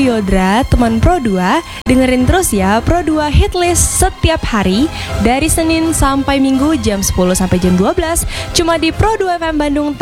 Diodra, teman Pro 2. Dengerin terus ya Pro 2 Hitlist setiap hari dari Senin sampai Minggu jam 10 sampai jam 12 cuma di Pro 2 FM Bandung.